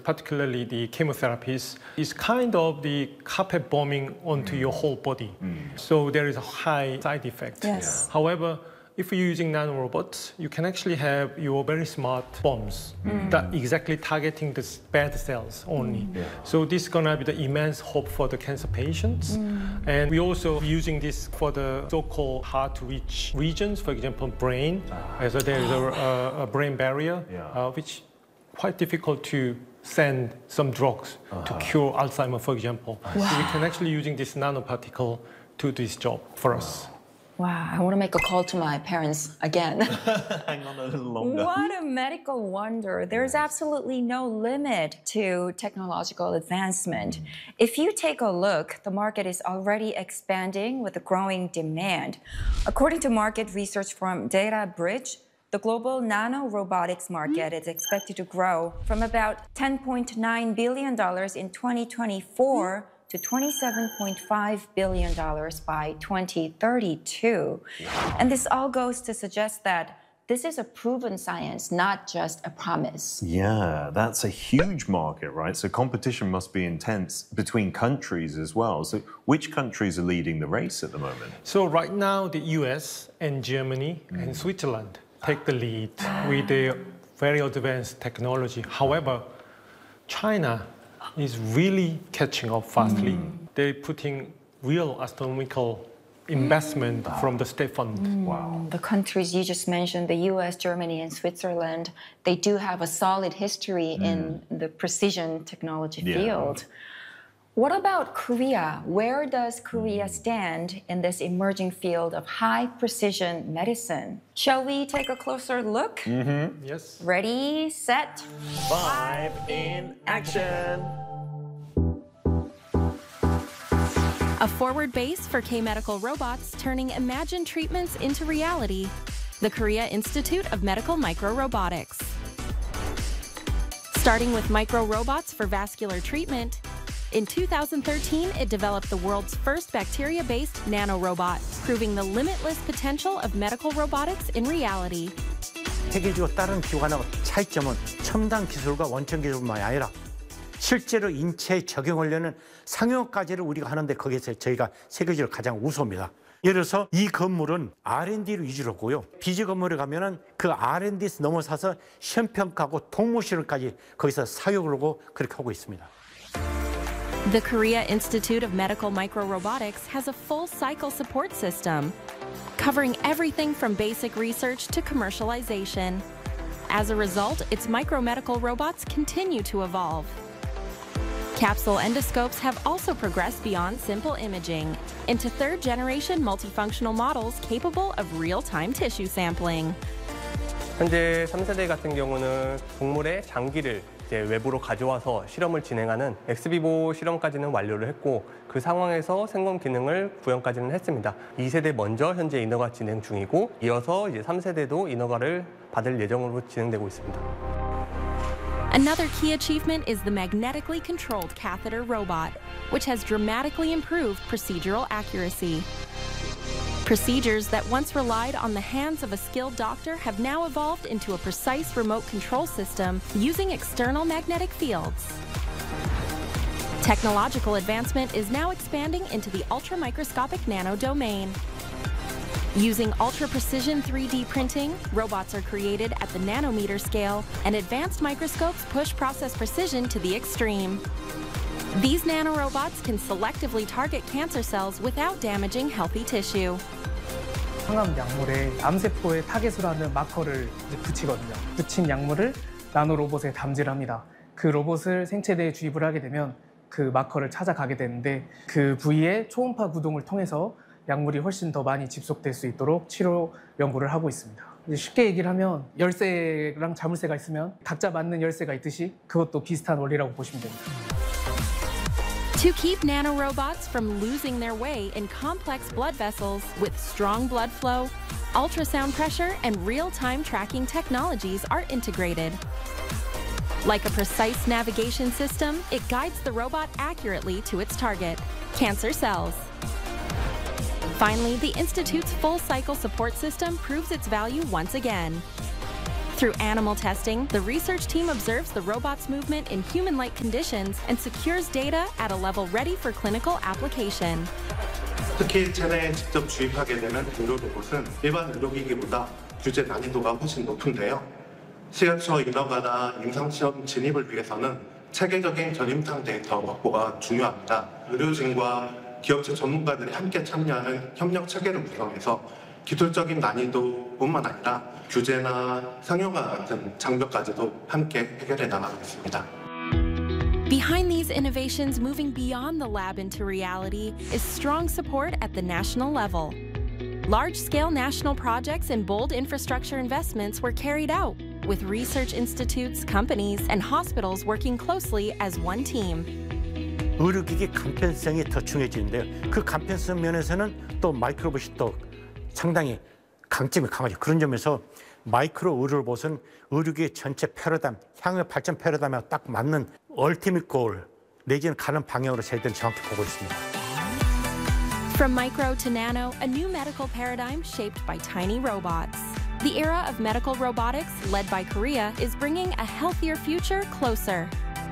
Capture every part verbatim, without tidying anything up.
particularly the chemotherapies, is kind of the carpet bombing onto mm. your whole body. Mm. So there is a high side effect. Yes. Yeah. However, if you're using nanorobots, you can actually have your very smart bombs mm. that exactly targeting the bad cells only. Mm. Yeah. So this is gonna be the immense hope for the cancer patients. Mm. And we also using this for the so-called hard-to-reach regions, for example, brain. Ah. So there is a, a, a brain barrier, yeah. uh, which quite difficult to send some drugs uh-huh. to cure Alzheimer, for example. Wow. So we can actually using this nanoparticle to do this job for wow. us. Wow, I want to make a call to my parents again. Hang on a little longer. What a medical wonder. There's absolutely no limit to technological advancement. If you take a look, the market is already expanding with a growing demand. According to market research firm DataBridge, the global nanorobotics market is expected to grow from about ten point nine billion dollars in twenty twenty-four to twenty-seven point five billion dollars by twenty thirty-two. Wow. And this all goes to suggest that this is a proven science, not just a promise. Yeah, that's a huge market, right? So competition must be intense between countries as well. So which countries are leading the race at the moment? So right now, the U S and Germany mm. and Switzerland take the lead with their very advanced technology. However, China is really catching up fastly. Mm. They're putting real astronomical investment mm. from the state fund. Mm. Wow. The countries you just mentioned, the U S, Germany, and Switzerland, they do have a solid history mm. in the precision technology yeah. field. What about Korea? Where does Korea stand in this emerging field of high precision medicine? Shall we take a closer look? Mm-hmm. Yes. Ready, set, five in action. A forward base for K-Medical robots turning imagined treatments into reality. The Korea Institute of Medical Microrobotics. Starting with micro-robots for vascular treatment, in two thousand thirteen, it developed the world's first bacteria-based nanorobot, proving the limitless potential of medical robotics in reality. 세계적으로 다른 기관하고 차이점은 첨단 기술과 원천 기술뿐만 아니라 실제로 인체에 적용하려는 상용까지를 우리가 하는데 거기서 저희가 세계적으로 가장 우수입니다. 예를 들어서 이 건물은 알 앤 디를 위주로 했고요. 비즈 건물에 가면은 그 알 앤 디에서 넘어서서 시험 평가하고 동물 실험까지 거기서 사육을 하고 그렇게 하고 있습니다. The Korea Institute of Medical Microrobotics has a full cycle support system, covering everything from basic research to commercialization. As a result, its micromedical robots continue to evolve. Capsule endoscopes have also progressed beyond simple imaging into third-generation multifunctional models capable of real-time tissue sampling. 현재 삼 세대 같은 경우는 동물의 장기를 이제 외부로 가져와서 실험을 진행하는 엑스비보 실험까지는 완료를 했고 그 상황에서 생검 기능을 구현까지는 했습니다. 이 세대 먼저 현재 인허가 진행 중이고 이어서 이제 삼 세대도 인허가를 받을 예정으로 진행되고 있습니다. Another key achievement is the magnetically controlled catheter robot, which has dramatically improved procedural accuracy. Procedures that once relied on the hands of a skilled doctor have now evolved into a precise remote control system using external magnetic fields. Technological advancement is now expanding into the ultramicroscopic nano domain. Using ultra-precision three D printing, robots are created at the nanometer scale, and advanced microscopes push process precision to the extreme. These nanorobots can selectively target cancer cells without damaging healthy tissue. 항암 약물에 암세포에 타겟으로 하는 마커를 이제 붙이거든요. 붙인 약물을 나노 로봇에 담지를 합니다. 그 로봇을 생체대에 주입을 하게 되면 그 마커를 찾아가게 되는데 그 부위에 초음파 구동을 통해서 약물이 훨씬 더 많이 집속될 수 있도록 치료 연구를 하고 있습니다. 이제 쉽게 얘기를 하면 열쇠랑 자물쇠가 있으면 각자 맞는 열쇠가 있듯이 그것도 비슷한 원리라고 보시면 됩니다. To keep nanorobots from losing their way in complex blood vessels with strong blood flow, ultrasound pressure and real-time tracking technologies are integrated. Like a precise navigation system, it guides the robot accurately to its target, cancer cells. Finally, the Institute's full-cycle support system proves its value once again. Through animal testing, the research team observes the robot's movement in human-like conditions and secures data at a level ready for clinical application. 특히 체내에 직접 주입하게 되는 의료 로봇은 일반 의료기기보다 규제 난이도가 훨씬 높은데요. 시각처 인허가나 임상시험 진입을 위해서는 체계적인 전임상 데이터 확보가 중요합니다. 의료진과 기업체 전문가들이 함께 참여하는 협력 체계를 구성해서 기술적인 난이도뿐만 아니라 규제나 상용화 같은 장벽까지도 함께 해결해 나가겠습니다. Behind these innovations moving beyond the lab into reality is strong support at the national level. Large-scale national projects and bold infrastructure investments were carried out, with research institutes, companies, and hospitals working closely as one team. 의료기기 간편성이 더 중요해지는데요. 그 간편성 면에서는 또 마이크로봇이 또 상당히 강점이 강하죠. 그런 점에서 마이크로 의료로봇은 의료기의 전체 패러다임, 향후 발전 패러다임에 딱 맞는 얼티밋 골, 내지는 가는 방향으로 저희들은 정확히 보고 있습니다. From micro to nano, a new medical paradigm shaped by tiny robots. The era of medical robotics, led by Korea, is bringing a healthier future closer.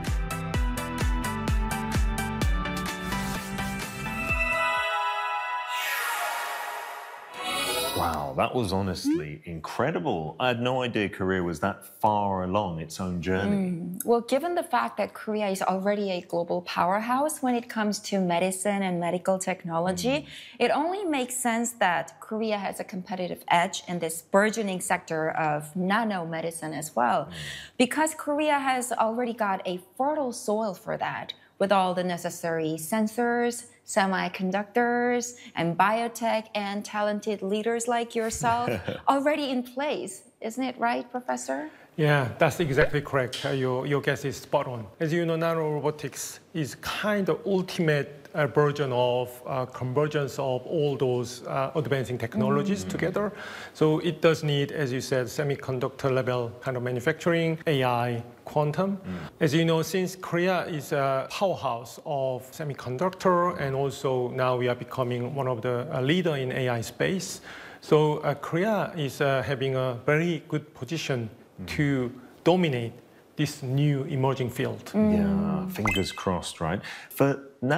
Wow, that was honestly incredible. I had no idea Korea was that far along its own journey. Mm. Well, given the fact that Korea is already a global powerhouse when it comes to medicine and medical technology, mm. it only makes sense that Korea has a competitive edge in this burgeoning sector of nanomedicine as well, mm. because Korea has already got a fertile soil for that, with all the necessary sensors, semiconductors, and biotech, and talented leaders like yourself already in place. Isn't it right, Professor? Yeah, that's exactly correct. Uh, your, your guess is spot on. As you know, nanorobotics is kind of ultimate uh, version of uh, convergence of all those uh, advancing technologies mm-hmm. together. So it does need, as you said, semiconductor level kind of manufacturing, A I, quantum. Mm. As you know, since Korea is a powerhouse of semiconductor, and also now we are becoming one of the uh, leader in A I space, so uh, Korea is uh, having a very good position mm. to dominate this new emerging field. Mm. Yeah, fingers crossed, right? For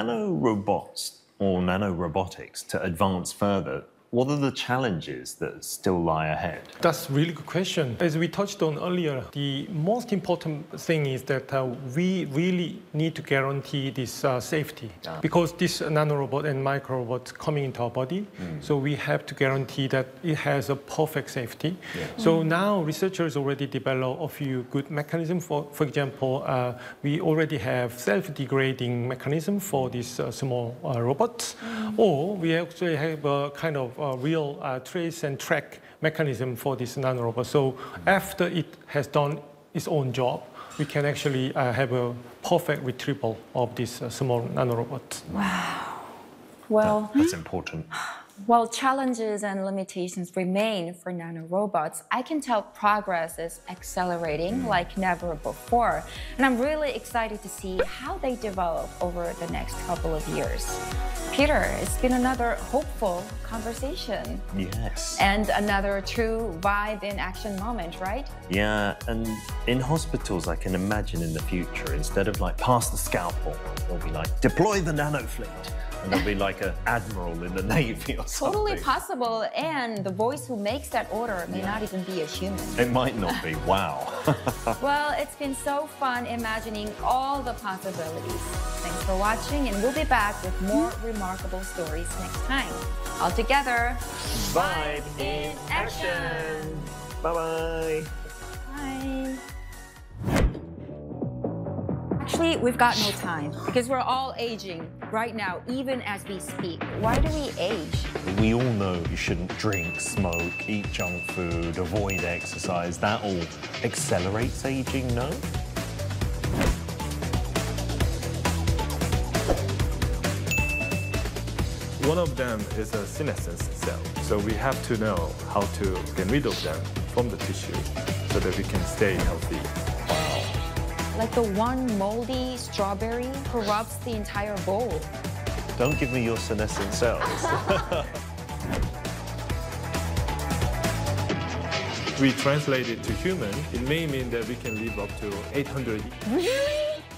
nanorobots or nanorobotics to advance further, what are the challenges that still lie ahead? That's a really good question. As we touched on earlier, the most important thing is that uh, we really need to guarantee this uh, safety. Yeah. Because this nanorobot and microrobot coming into our body, mm. so we have to guarantee that it has a perfect safety. Yeah. So mm. now researchers already develop a few good mechanisms. For, for example, uh, we already have self-degrading mechanism for these uh, small uh, robots, mm. or we actually have a kind of Uh, real uh, trace and track mechanism for this nanorobot. So after it has done its own job, we can actually uh, have a perfect retrieval of this uh, small nanorobot. Wow. Well, that, that's important. While challenges and limitations remain for nanorobots, I can tell progress is accelerating like never before. And I'm really excited to see how they develop over the next couple of years. Peter, it's been another hopeful conversation. Yes. And another true vibe in action moment, right? Yeah, and in hospitals, I can imagine in the future, instead of like pass the scalpel, they'll be like deploy the nano fleet. And there'll be like an admiral in the Navy or something. Totally possible, and the voice who makes that order may yeah. not even be a human. It might not be, wow. Well, it's been so fun imagining all the possibilities. Thanks for watching, and we'll be back with more remarkable stories next time. All together, Vibe in action. Bye-bye. Bye. Actually, we've got no time because we're all aging right now, even as we speak. Why do we age? We all know you shouldn't drink, smoke, eat junk food, avoid exercise. That all accelerates aging, no? One of them is a senescence cell. So we have to know how to get rid of them from the tissue so that we can stay healthy. Like the one moldy strawberry corrupts the entire bowl. Don't give me your senescent cells. If we translate it to human, it may mean that we can live up to eight hundred years. Really?